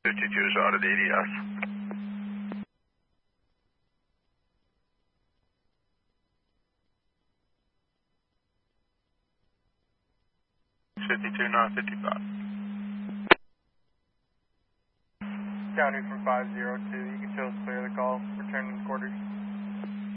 52 is out of the EDS. Not 55. County from 502, you can show us clear the call, returning quarters.